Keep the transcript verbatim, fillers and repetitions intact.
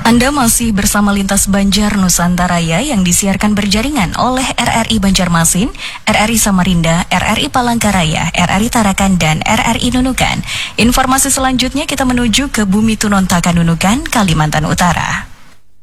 Anda masih bersama Lintas Banjar Nusantara ya, yang disiarkan berjaringan oleh R R I Banjarmasin, R R I Samarinda, R R I Palangkaraya, R R I Tarakan, dan R R I Nunukan. Informasi selanjutnya kita menuju ke Bumi Tunontaka Nunukan, Kalimantan Utara.